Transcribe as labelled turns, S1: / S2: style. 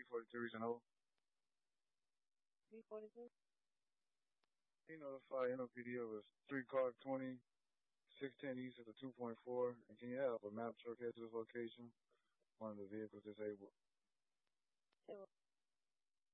S1: 342 Region O.
S2: 342?
S1: He notified NOPD of a 3-car 610 east of the 2.4. And can you have a map truck head to this location? One of the vehicles disabled.
S2: Sure.